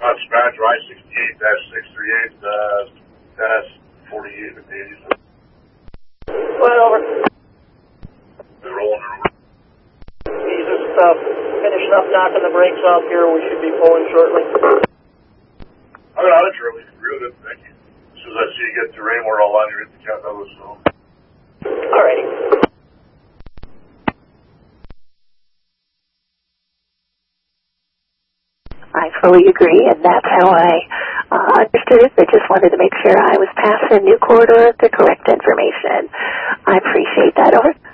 Spanish I-68-638-48 Flight over. They're rolling over. He's just finishing up knocking the brakes off here. We should be pulling shortly. I got it, Charlie. Real good, thank you. As soon as I see you get to Raymore, I'll line you in the Cat Douglas. So. Alrighty. I fully agree, and that's how I understood it, but just wanted to make sure I was passing New Corridor the correct information. I appreciate that. Over.